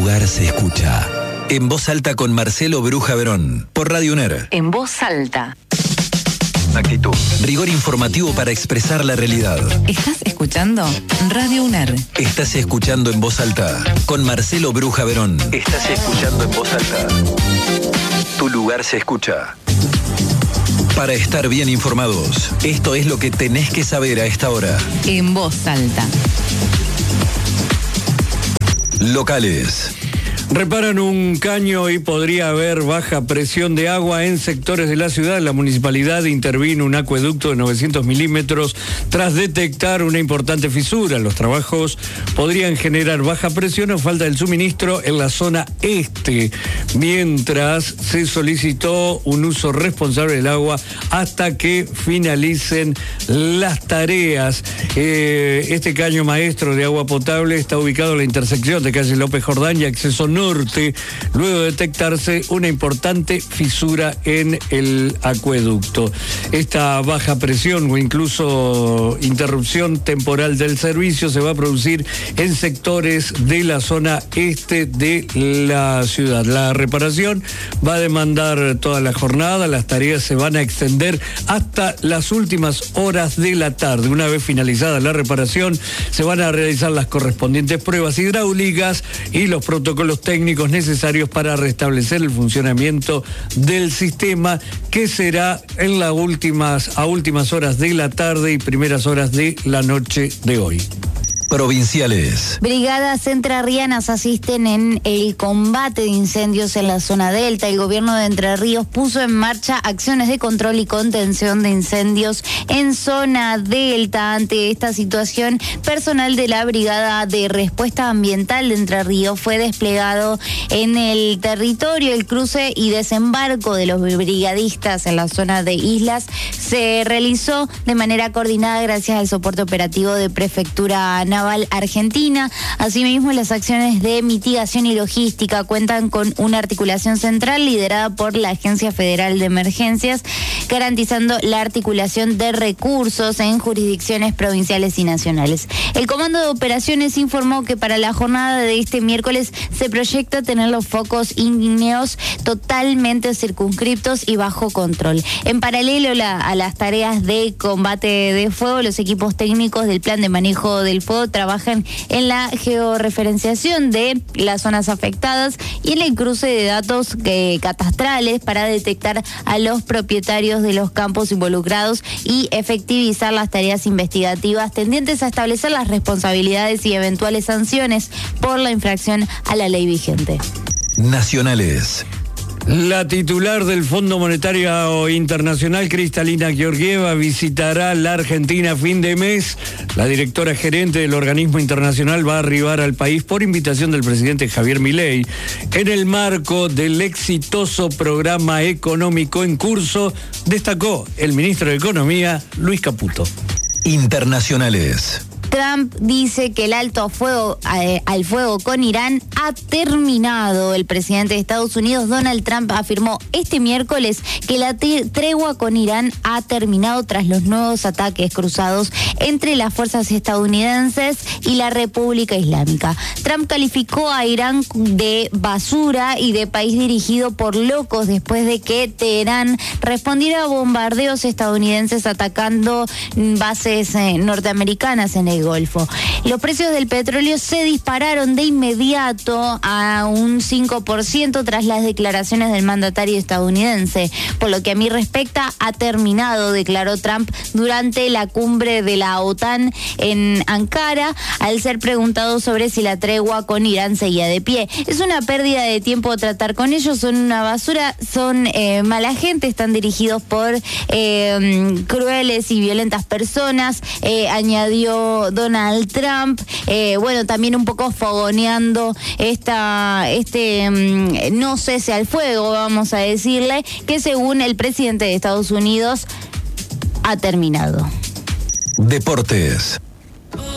lugar se escucha. En Voz Alta con Marcelo Bruja Verón, por Radio UNER. En Voz Alta. Actitud. Rigor informativo para expresar la realidad. ¿Estás escuchando? Radio UNER. Estás escuchando En Voz Alta con Marcelo Bruja Verón. Estás escuchando En Voz Alta. Tu lugar se escucha. Para estar bien informados, esto es lo que tenés que saber a esta hora. En Voz Alta. Locales. Reparan un caño y podría haber baja presión de agua en sectores de la ciudad. La municipalidad intervino un acueducto de 900 milímetros tras detectar una importante fisura. Los trabajos podrían generar baja presión o falta del suministro en la zona este, mientras se solicitó un uso responsable del agua hasta que finalicen las tareas. Este caño maestro de agua potable está ubicado en la intersección de calle López Jordán y acceso norte, luego de detectarse una importante fisura en el acueducto. Esta baja presión o incluso interrupción temporal del servicio se va a producir en sectores de la zona este de la ciudad. La reparación va a demandar toda la jornada, las tareas se van a extender hasta las últimas horas de la tarde. Una vez finalizada la reparación, se van a realizar las correspondientes pruebas hidráulicas y los protocolos técnicos necesarios para restablecer el funcionamiento del sistema, que será en las últimas horas de la tarde y primeras horas de la noche de hoy. Provinciales. Brigadas entrerrianas asisten en el combate de incendios en la zona delta. El gobierno de Entre Ríos puso en marcha acciones de control y contención de incendios en zona delta. Ante esta situación, personal de la Brigada de Respuesta Ambiental de Entre Ríos fue desplegado en el territorio. El cruce y desembarco de los brigadistas en la zona de Islas se realizó de manera coordinada gracias al soporte operativo de Prefectura Naval Argentina. Asimismo, las acciones de mitigación y logística cuentan con una articulación central liderada por la Agencia Federal de Emergencias, garantizando la articulación de recursos en jurisdicciones provinciales y nacionales. El Comando de Operaciones informó que para la jornada de este miércoles se proyecta tener los focos ígneos totalmente circunscriptos y bajo control. En paralelo a las tareas de combate de fuego, los equipos técnicos del Plan de Manejo del Fuego trabajan en la georreferenciación de las zonas afectadas y en el cruce de datos catastrales para detectar a los propietarios de los campos involucrados y efectivizar las tareas investigativas tendientes a establecer las responsabilidades y eventuales sanciones por la infracción a la ley vigente. Nacionales. La titular del Fondo Monetario Internacional, Kristalina Georgieva, visitará la Argentina a fin de mes. La directora gerente del organismo internacional va a arribar al país por invitación del presidente Javier Milei en el marco del exitoso programa económico en curso, destacó el ministro de Economía, Luis Caputo. Internacionales. Trump dice que el alto al fuego con Irán ha terminado. El presidente de Estados Unidos, Donald Trump, afirmó este miércoles que la tregua con Irán ha terminado tras los nuevos ataques cruzados entre las fuerzas estadounidenses y la República Islámica. Trump calificó a Irán de basura y de país dirigido por locos después de que Teherán respondiera a bombardeos estadounidenses atacando bases norteamericanas en el Golfo. Los precios del petróleo se dispararon de inmediato a un 5% tras las declaraciones del mandatario estadounidense. Por lo que a mí respecta, ha terminado, declaró Trump durante la cumbre de la OTAN en Ankara, al ser preguntado sobre si la tregua con Irán seguía de pie. Es una pérdida de tiempo tratar con ellos, son una basura, son mala gente, están dirigidos por crueles y violentas personas, añadió Donald Trump, también un poco fogoneando no cese al fuego, vamos a decirle, que según el presidente de Estados Unidos ha terminado. Deportes.